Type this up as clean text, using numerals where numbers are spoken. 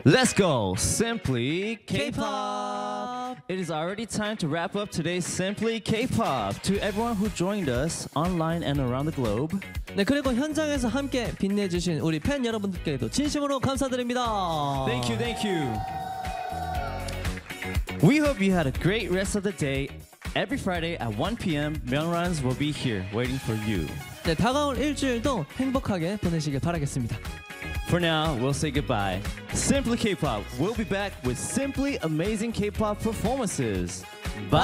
Let's go! Simply K-pop! It is already time to wrap up today's Simply K-pop. To everyone who joined us online and around the globe. 네, 그리고 현장에서 함께 빛내주신 우리 팬 여러분들께도 진심으로 감사드립니다. Thank you, thank you. We hope you had a great rest of the day. Every Friday at 1 p.m., Myeongrans will be here waiting for you. 네, 다가올 일주일도 행복하게 보내시길 바라겠습니다. For now, we'll say goodbye. Simply K-pop. We'll be back with simply amazing K-pop performances.